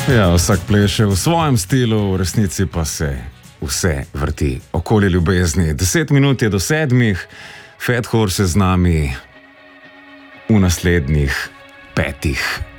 Ja, vsak pleše v svojem stilu, v resnici pa se vse vrti okoli ljubezni. 10 minut je do 7, Fat Horse je z nami v naslednjih 5